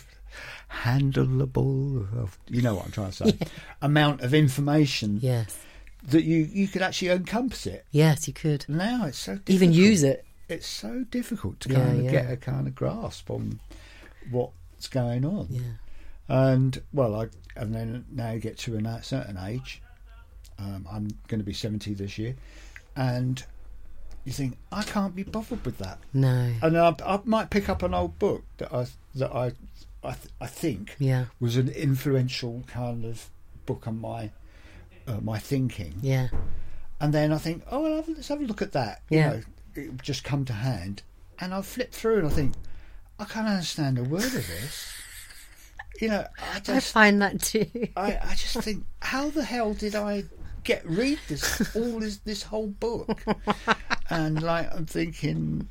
handleable. Of, you know what I'm trying to say. Yeah. Amount of information Yes. that you you could actually encompass it. Yes, you could. Now it's so difficult. Even use it. It's so difficult to Yeah, kind of yeah. get a kind of grasp on what's going on. Yeah. And well, I and then now you get to a certain age. Um, I'm going to be seventy this year, and you think I can't be bothered with that. No. And I, I might pick up an old book that I that I I, th- I think Yeah. was an influential kind of book on my uh, my thinking, Yeah. and then I think, oh, well, have- let's have a look at that. Yeah. You know, it would just come to hand, and I flip through and I think I can't understand a word of this. You know, I I just find that too. I, I just think, how the hell did I get read this all this this whole book? And like I'm thinking,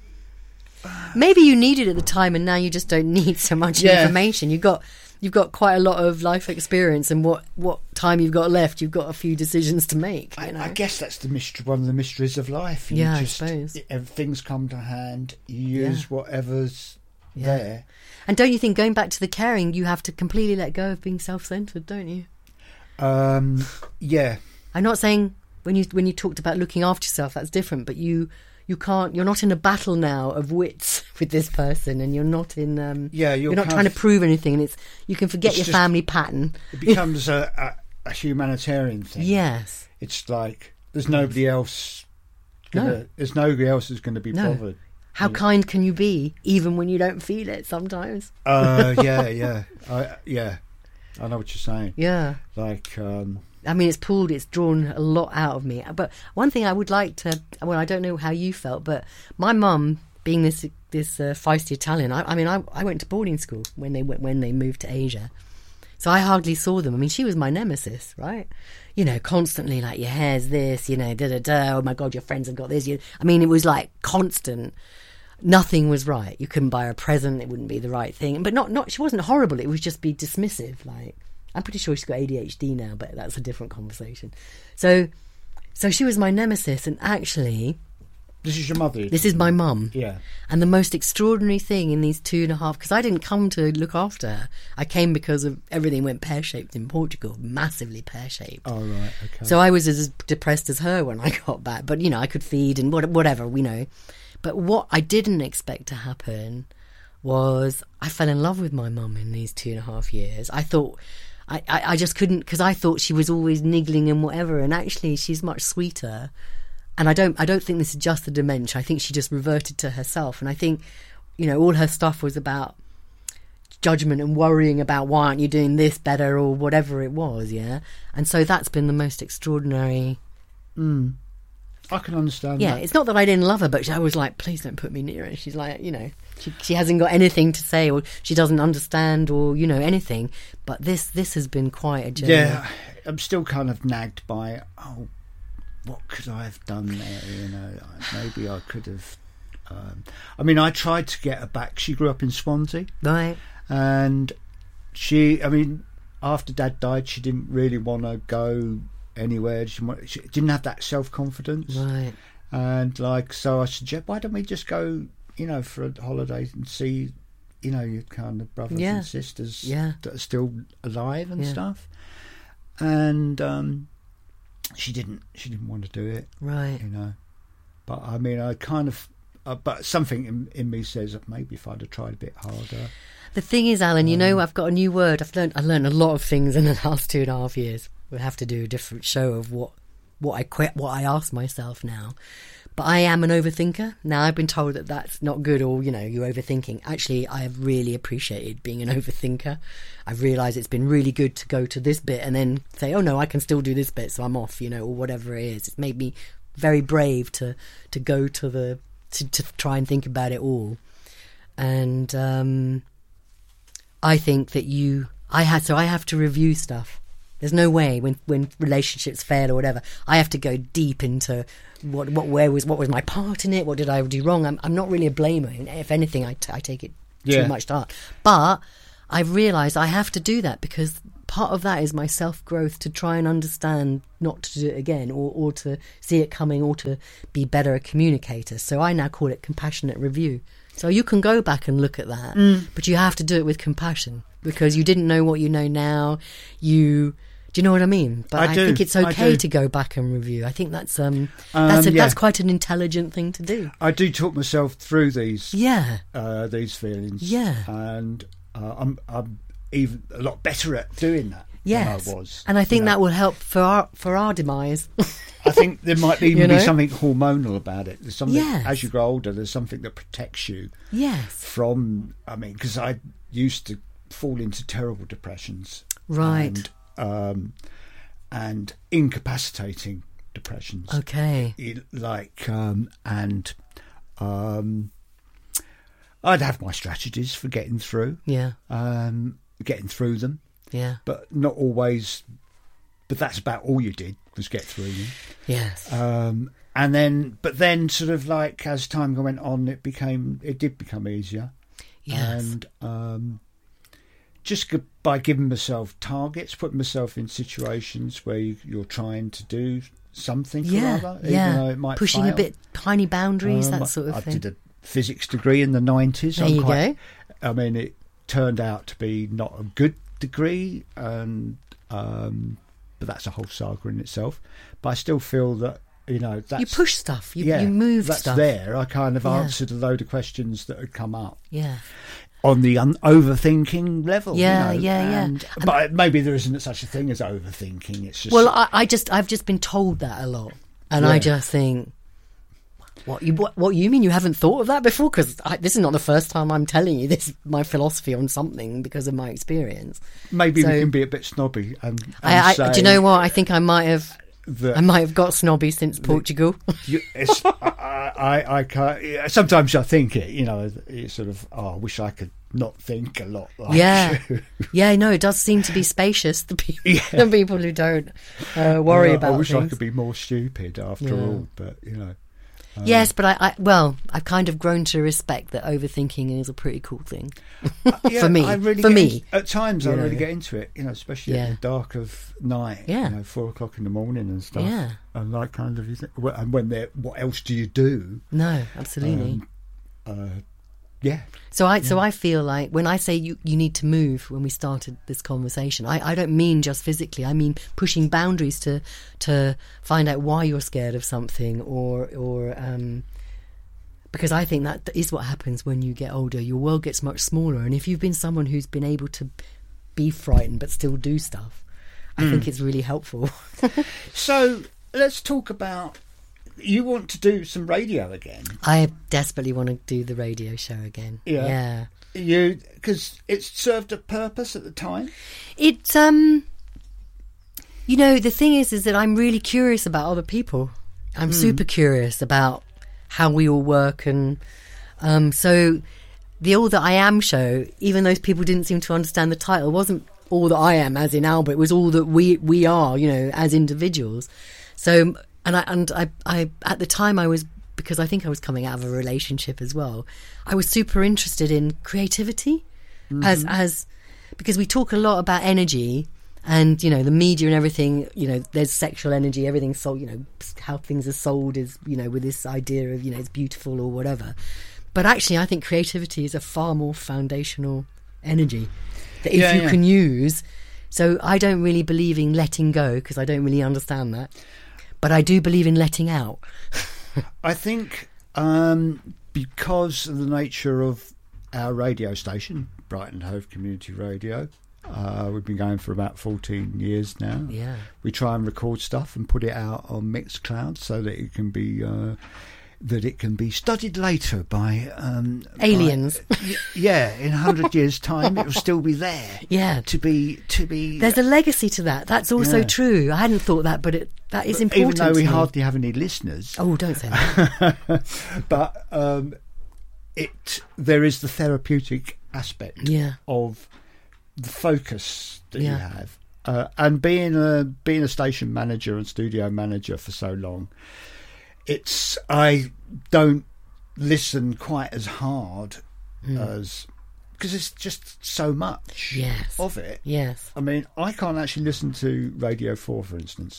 Maybe you needed it at the time, and now you just don't need so much Yeah. information. You've got you've got quite a lot of life experience, and what, what time you've got left, you've got a few decisions to make. You I, know? I guess that's the mystery, one of the mysteries of life. You Yeah, I just, suppose. if things come to hand, you use Yeah. whatever's Yeah. there. And don't you think, going back to the caring, you have to completely let go of being self-centered, don't you? Um, yeah, I'm not saying when you when you talked about looking after yourself, that's different, but you you can't. You're not in a battle now of wits with this person, and you're not in. Um, yeah. You're, you're not kind trying of- to prove anything, and it's you can forget It's your just- family pattern. It becomes a, a, a humanitarian thing. Yes. It's like there's nobody else. Gonna, No. There's nobody else who's going to be No. bothered. How kind can you be, even when you don't feel it sometimes? Uh, yeah, yeah, I, yeah. I know what you're saying. Yeah. Like, um, I mean, it's pulled, it's drawn a lot out of me. But one thing I would like to, well, I don't know how you felt, but my mum, being this this uh, feisty Italian, I, I mean, I, I went to boarding school when they went, when they moved to Asia. So I hardly saw them. I mean, she was my nemesis, right? You know, constantly like, your hair's this, you know, da-da-da, oh my God, your friends have got this. You, I mean, it was like constant. Nothing was right. You couldn't buy her a present. It wouldn't be the right thing. But not, not. She wasn't horrible. It would just be dismissive. Like, I'm pretty sure she's got A D H D now, but that's a different conversation. So, so she was my nemesis. And actually, this is your mother. this is my mum. Yeah. And the most extraordinary thing in these two and a half, because I didn't come to look after her. I came because of everything went pear-shaped in Portugal, massively pear-shaped. Oh, right, okay. So I was as depressed as her when I got back. But, you know, I could feed and what- whatever, we know. But what I didn't expect to happen was I fell in love with my mum in these two and a half years. I thought, I, I, I just couldn't, because I thought she was always niggling and whatever. And actually, she's much sweeter. And I don't, I don't think this is just the dementia. I think she just reverted to herself. And I think, you know, all her stuff was about judgment and worrying about why aren't you doing this better or whatever it was, yeah? And so that's been the most extraordinary... Mm. I can understand Yeah, that. it's not that I didn't love her, but I was like, please don't put me near her. She's like, you know, she she hasn't got anything to say, or she doesn't understand, or, you know, anything. But this this has been quite a journey. Yeah, I'm still kind of nagged by, oh, what could I have done there? You know, maybe I could have. Um, I mean, I tried to get her back. She grew up in Swansea, Right. and she, I mean, after Dad died, she didn't really want to go anywhere. She, wa- she didn't have that self-confidence. Right. And like, so I suggest, why don't we just go, you know, for a holiday and see, you know, your kind of brothers Yeah. and sisters Yeah. that are still alive and Yeah. stuff. And um, she didn't, she didn't want to do it, Right. you know. But I mean, I kind of, uh, but something in, in me says that maybe if I'd have tried a bit harder. The thing is, Alan, you Um, know, I've got a new word. I've learned, I've learned a lot of things in the last two and a half years. We'll have to do a different show of what, what I quit, what I ask myself now. But I am an overthinker. Now, I've been told that that's not good, or, you know, you're overthinking. Actually, I have really appreciated being an overthinker. I've realised it's been really good to go to this bit and then say, oh, no, I can still do this bit, so I'm off, you know, or whatever it is. It's made me very brave to, to go to the... To, to try and think about it all. And um, I think that you... I had So I have to review stuff. There's no way when, when relationships fail or whatever, I have to go deep into what what where was what was my part in it, what did I do wrong. I'm I'm not really a blamer. If anything, I, t- I take it Yeah. too much to heart. But I've realised I have to do that because part of that is my self-growth, to try and understand not to do it again, or, or to see it coming, or to be better a communicator. So I now call it compassionate review. So you can go back and look at that, Mm. but you have to do it with compassion because you didn't know what you know now. You... Do you know what I mean? But I I, do, think it's I okay do. to go back and review. I think that's um, Um, that's a, yeah. that's quite an intelligent thing to do. I do talk myself through these Yeah, uh, these feelings. Yeah. and uh, I'm I'm even a lot better at doing that yes. than I was. And I think you know. that will help for our for our demise. I think there might even You be know? something hormonal about it. There's something Yes. as you grow older. There's something that protects you Yes, from. I mean, because I used to fall into terrible depressions, right. and, um, and incapacitating depressions. Okay. It- like um, and um, I'd have my strategies for getting through, Yeah, um, getting through them, yeah, but not always. But that's about all you did was get through them. yes, Um, and then, but then, sort of like as time went on, it became, it did become easier. yes. And um, just g- by giving myself targets, putting myself in situations where you, you're trying to do something yeah, or other, even yeah. though it might Pushing fail. a bit tiny boundaries, Um, that sort of I thing. did a physics degree in the nineties. There I'm you quite, go. I mean, it turned out to be not a good degree, and um, but that's a whole saga in itself. But I still feel that, you know, that's, You push stuff. You yeah, you move that's stuff. there. I kind of Yeah. answered a load of questions that had come up Yeah. on the un- overthinking level. Yeah, you know, yeah, yeah. and, But maybe there isn't such a thing as overthinking. It's just Well, I, I just I've just been told that a lot, and I Yeah. just think, what you what, what you mean you haven't thought of that before? Because this is not the first time I'm telling you this my philosophy on something because of my experience. maybe so- we can be a bit snobby and, and I, I say do you know what? I think I might have that I might have got snobby since Portugal. you, it's, I, I, I can't. yeah, Sometimes I think it. You know, it's sort of. Oh, I wish I could not think a lot. Like Yeah, you. yeah. No, it does seem to be spacious. The people, Yeah. the people who don't uh, worry Uh, about I wish I things. could be more stupid after Yeah. all, but you know. um, Yes, but I, I well, I've kind of grown to respect that overthinking is a pretty cool thing. Yeah, For me. I really For get me. in- at times I You really know. get into it. You know, especially Yeah. at the dark of night. Yeah. You know, four o'clock in the morning and stuff. Yeah. And like kind of, you think, well, and when they're, what else do you do? No, absolutely. Um, uh, yeah. So I so I feel like when I say you, you need to move when we started this conversation, I, I don't mean just physically. I mean pushing boundaries to to find out why you're scared of something, or or um, because I think that is what happens when you get older. Your world gets much smaller, and if you've been someone who's been able to be frightened but still do stuff, I Hmm. think it's really helpful. So let's talk about. You want to do some radio again? I desperately want to do the radio show again. Yeah. yeah. You because it served a purpose at the time. It's um you know, the thing is is that I'm really curious about other people. I'm super curious about how we all work, and um so the All That I Am show, even though people didn't seem to understand the title, wasn't all that I am as in Albert, it was all that we we are, you know, as individuals. So and I and I, I at the time I was, because I think I was coming out of a relationship as well, I was super interested in creativity as as because we talk a lot about energy, and you know the media and everything, you know there's sexual energy, everything's sold, you know how things are sold is, you know with this idea of, you know it's beautiful or whatever, but actually I think creativity is a far more foundational energy that if Yeah, you yeah. can use. So I don't really believe in letting go because I don't really understand that, but I do believe in letting out. I think um, because of the nature of our radio station, Brighton Hove Community Radio, uh, we've been going for about fourteen years now. Yeah. We try and record stuff and put it out on Mixcloud so that it can be uh, that it can be studied later by um, Aliens. by- y- yeah, in a hundred years' time, it will still be there. Yeah. to be to be. There's a legacy to that. That's also Yeah. true. I hadn't thought that, but it that is even important. though we to me. hardly have any listeners. Oh, don't say that. but um, it there is the therapeutic aspect Yeah. of the focus that you Yeah. have, Uh, and being a being a station manager and studio manager for so long, it's I don't listen quite as hard mm. as because it's just so much yes. of it. Yes, I mean I can't actually listen to Radio Four, for instance,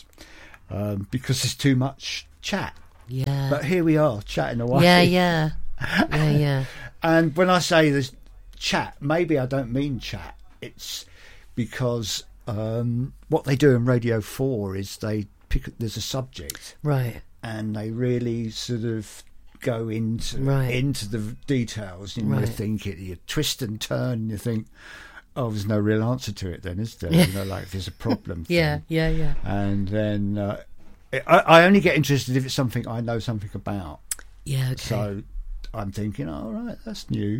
um, because there's too much chat. Yeah, but here we are chatting away. Yeah, yeah, yeah, yeah. And when I say there's chat, maybe I don't mean chat. It's because. Um, what they do in Radio Four is they pick. There's a subject, right, and they really sort of go into right. into the details. And right. you think it, you twist and turn, and you think, oh, there's no real answer to it. Then is there? Yeah. You know, like if there's a problem. yeah, thing. yeah, yeah. And then uh, I, I only get interested if it's something I know something about. Yeah. Okay. So I'm thinking, oh, right, that's new,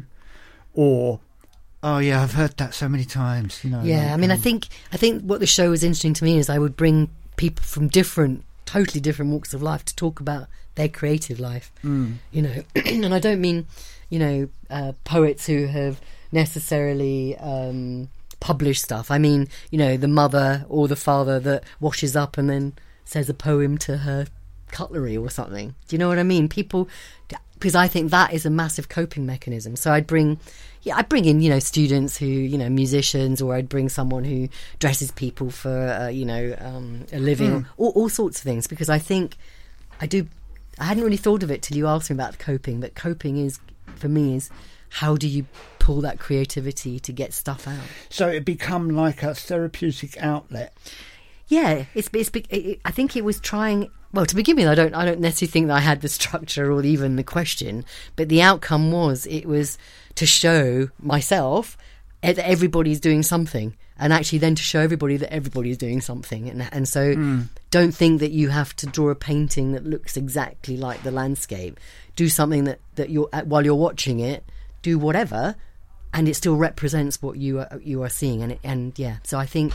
or. Oh yeah, I've heard that so many times. You know. Yeah, like, I mean, um, I think I think what the show was interesting to me is I would bring people from different, totally different walks of life to talk about their creative life. Mm. You know, and I don't mean, you know, uh, poets who have necessarily um, published stuff. I mean, you know, the mother or the father that washes up and then says a poem to her cutlery or something. Do you know what I mean? People, because I think that is a massive coping mechanism. So I'd bring. Yeah, I'd bring in, you know, students who, you know, musicians, or I'd bring someone who dresses people for, uh, you know, um, a living, mm. all, all sorts of things, because I think I do, I hadn't really thought of it till you asked me about coping, but coping is, for me, is how do you pull that creativity to get stuff out? So it become like a therapeutic outlet. Yeah, it's, it's it, I think it was trying. Well, to begin with, I don't I don't necessarily think that I had the structure or even the question, but the outcome was it was to show myself that everybody's doing something, and actually then to show everybody that everybody is doing something, and and so mm. don't think that you have to draw a painting that looks exactly like the landscape. Do something that that you're while you're watching it, do whatever, and it still represents what you are you are seeing, and it, and yeah. So I think.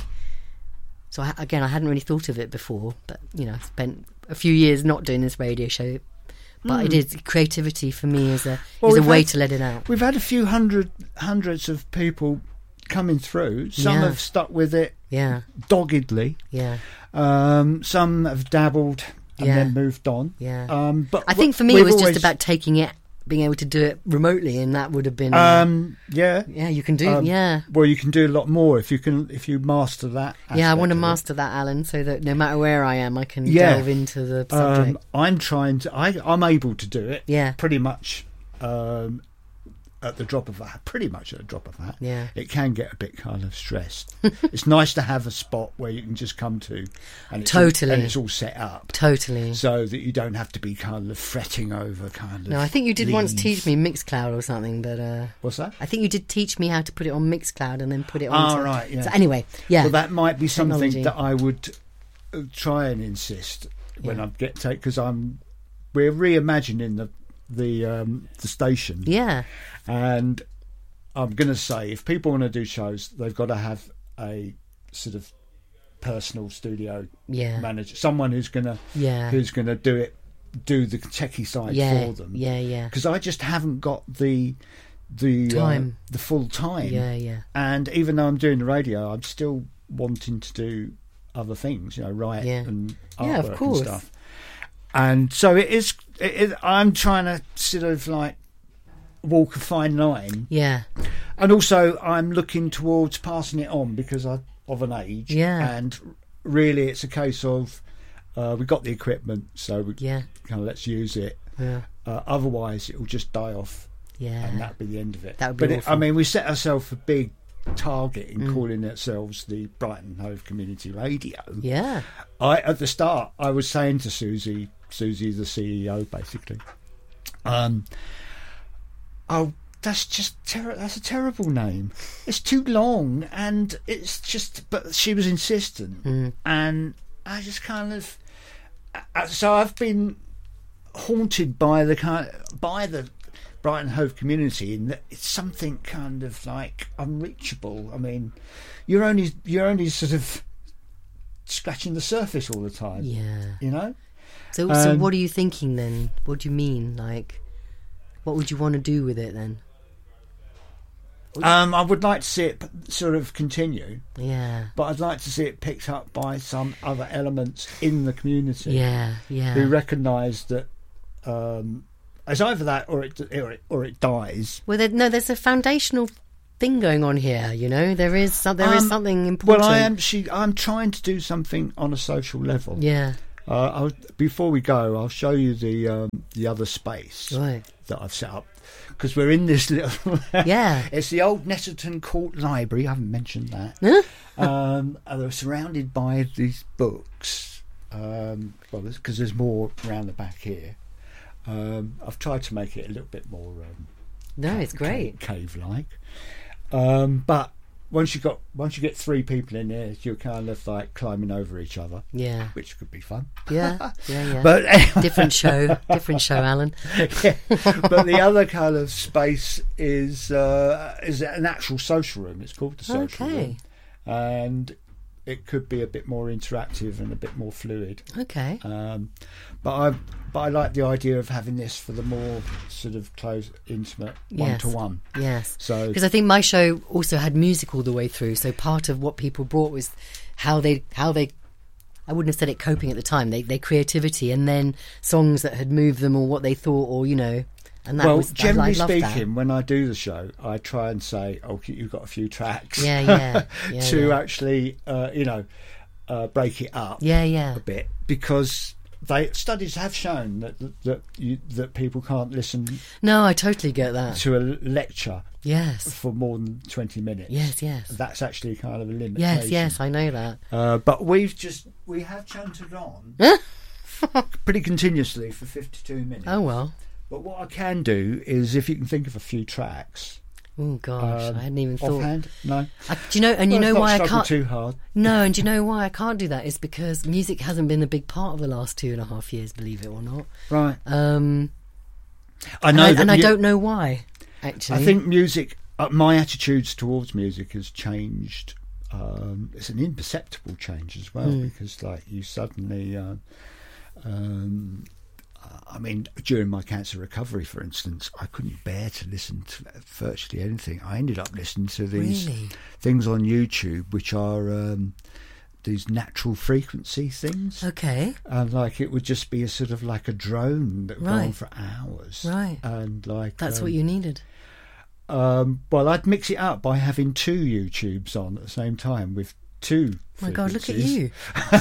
So I, again, I hadn't really thought of it before, but you know, I spent a few years not doing this radio show. But mm. it is creativity for me is a well, is a way had, to let it out. We've had a few hundred hundreds of people coming through. Some yeah. have stuck with it, yeah, doggedly. Yeah. Um, some have dabbled and yeah. then moved on. Yeah. Um, but I think for me, it was always... just about taking it. Being able to do it remotely, and that would have been um yeah yeah you can do um, yeah well you can do a lot more if you can if you master that yeah I want to master it. that, Alan, so that no matter where I am I can yeah. delve into the subject. um, I'm trying to I, I'm able to do it yeah pretty much um at the drop of a hat, pretty much at the drop of a hat. Yeah. It can get a bit kind of stressed. It's nice to have a spot where you can just come to and it's, totally. all, and it's all set up. Totally. So that you don't have to be kind of fretting over kind of No, I think you did leave. once teach me Mixcloud or something, but... Uh, What's that? I think you did teach me how to put it on Mixcloud and then put it on... Oh, right, yeah. So anyway, yeah. Well, that might be something Technology. that I would uh, try and insist when Yeah. I get take because I'm we're reimagining the the um, the station. Yeah. And I'm going to say, if people want to do shows, they've got to have a sort of personal studio Yeah. manager, someone who's going to Yeah. who's going to do it, do the techie side Yeah. for them. Yeah, yeah. Because I just haven't got the the Time. uh, the full time. Yeah, yeah. And even though I'm doing the radio, I'm still wanting to do other things, you know, write Yeah. and Yeah, of artwork course. and stuff. And so it is. It, it, I'm trying to sort of like walk a fine line. Yeah. And also, I'm looking towards passing it on because I'm of an age. Yeah. And really, it's a case of uh, we've got the equipment, so we Yeah. kind of let's use it. Yeah. Uh, otherwise, it will just die off, Yeah. and that'd be the end of it. That would be but it, I awful. mean, we set ourselves a big target in Mm. calling ourselves the Brighton Hove Community Radio. Yeah. I at the start, I was saying to Susie, Susie, the C E O, basically, um, oh, that's just ter- that's a terrible name. It's too long, and it's just. But she was insistent, Mm. and I just kind of. Uh, so I've been haunted by the kind by the Brighton Hove community in that it's something kind of like unreachable. I mean, you're only you're only sort of scratching the surface all the time. Yeah. You know. So, so Um, what are you thinking then? What do you mean? Like, what would you want to do with it then? Um, I would like to see it p- sort of continue, Yeah. but I'd like to see it picked up by some other elements in the community Yeah. Yeah. who recognise that um, it's either that or it or it, or it dies. Well, there, no, there's a foundational thing going on here. You know, there is some, there is Um, something important. Well, I am. She, I'm trying to do something on a social level. Yeah. Uh, I'll, before we go, I'll show you the um, the other space Right. that I've set up, because we're in this little. Yeah. It's the old Netterton Court Library. I haven't mentioned that. Huh? um, and they're surrounded by these books. Um, well, because there's more around the back here. Um, I've tried to make it a little bit more. Um, No, it's great. Cave like. Um, but once you got once you get three people in there, you're kind of like climbing over each other, Yeah. which could be fun. Yeah. Yeah. Yeah. But anyway, different show. Different show, Alan. yeah. But the other kind of space is uh, is an actual social room. It's called the social Okay. room, and it could be a bit more interactive and a bit more fluid. Okay. Um, but I but I like the idea of having this for the more sort of close, intimate one Yes. to one. Yes. So Because I think my show also had music all the way through. So part of what people brought was how they how they. I wouldn't have said it coping at the time. They their creativity, and then songs that had moved them, or what they thought, or you know. And that well, was, generally I loved speaking, that. when I do the show, I try and say, "Oh, you've got a few tracks." Yeah, yeah, yeah, to yeah. actually, uh, you know, uh, break it up. Yeah, yeah. a bit, because they studies have shown that that you, that people can't listen No, I totally get that. to a lecture Yes. for more than twenty minutes. Yes, yes. That's actually kind of a limitation. Yes, yes, I know that. Uh, but we've just we have chanted on pretty continuously for fifty-two minutes. Oh, well. But what I can do is, if you can think of a few tracks. Oh, gosh, um, I hadn't even thought. Offhand, no. I, do you know, and you Well, know let's not why I struggle can't. too hard. No, and do you know why I can't do that? Is because music hasn't been a big part of the last two and a half years, believe it or not. Right. Um, I and know, I, that and I mu- don't know why, actually. I think music. Uh, my attitudes towards music has changed. Um, it's an imperceptible change as well, Mm. because like you suddenly. Uh, um, I mean, during my cancer recovery, for instance, I couldn't bear to listen to virtually anything. I ended up listening to these Really? things on YouTube, which are um, these natural frequency things. Okay. And like it would just be a sort of like a drone that would go on Right. for hours. Right. And like That's um, what you needed. Um, well, I'd mix it up by having two YouTubes on at the same time with two. Oh my God, look at frequencies. you.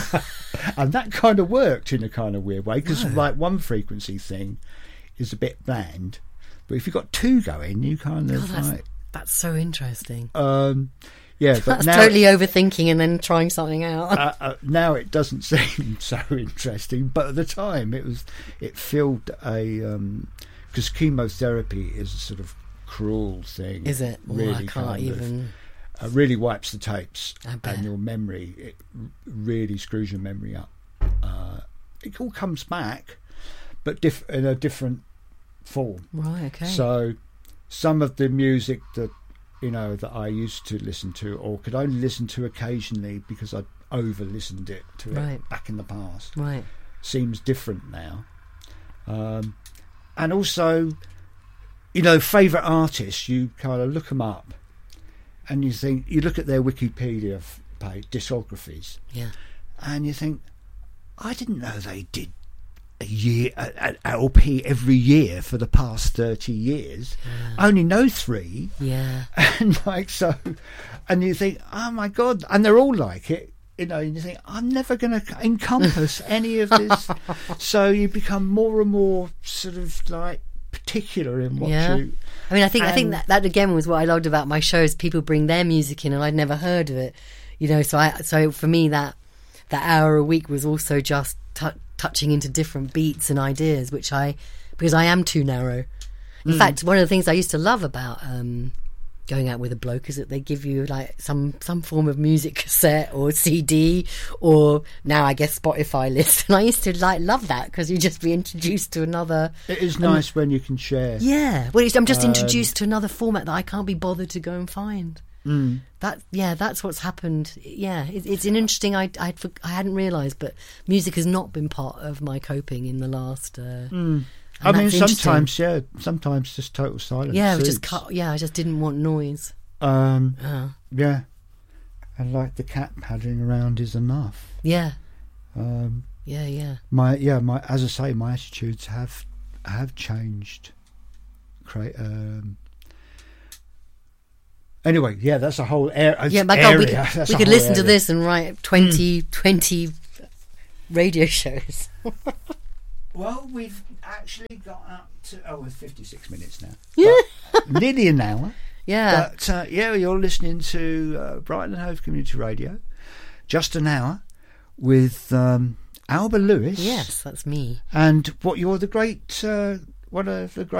And that kind of worked in a kind of weird way, because Wow. like one frequency thing is a bit bland, but if you've got two going, you kind God, of that's, like that's so interesting. um, yeah. But That's now totally overthinking and then trying something out. uh, uh, now it doesn't seem so interesting, but at the time it was. It filled a because chemotherapy is a sort of cruel thing. Is it? Oh, really I can't kind of- even. uh, really wipes the tapes, I bet. and your memory, it r- really screws your memory up. Uh, it all comes back, but diff- in a different form. Right, okay. So some of the music that you know that I used to listen to, or could only listen to occasionally because I over listened it to Right. it back in the past, right. seems different now. Um, and also, you know, favourite artists, you kind of look them up and you think, you look at their Wikipedia f- page, discographies, Yeah. and you think, I didn't know they did a year, an L P every year for the past thirty years. I only know three. Yeah. And like so, and you think, oh my God, and they're all like it, you know, and you think, I'm never going to encompass any of this. So you become more and more sort of like particular in what Yeah. you. I mean, I think I think And- that, that again was what I loved about my shows. People bring their music in, and I'd never heard of it. You know, so I so for me that that hour a week was also just t- touching into different beats and ideas, which I because I am too narrow. In Mm. fact, one of the things I used to love about um, going out with a bloke is that they give you like some some form of music cassette or C D or now I guess Spotify list, and I used to like love that because you just be introduced to another. It is nice when you can share. Yeah, well, it's, I'm just Um, introduced to another format that I can't be bothered to go and find. Mm. That yeah, that's what's happened. Yeah, it, it's an interesting. I I'd, for- I hadn't realised, but music has not been part of my coping in the last. Uh, Mm. and I mean, that's interesting. sometimes, yeah, sometimes just total silence. Yeah, I was just suits. cut. Yeah, I just didn't want noise. Um, Oh. yeah, and like the cat padding around is enough. Yeah. Um, Yeah, yeah. my yeah, my as I say, my attitudes have have changed. Create. Um, anyway, yeah, that's a whole ar- Yeah, my area. God, we could, That's we a could whole listen to area. this and write twenty, twenty radio shows. Well, we've actually got up to oh, we're fifty-six minutes now. Yeah. But nearly an hour. Yeah. But uh, yeah, you're listening to uh, Brighton and Hove Community Radio. Just an hour with um, Alba Lewis. Yes, that's me. And what you're the great uh, one of the great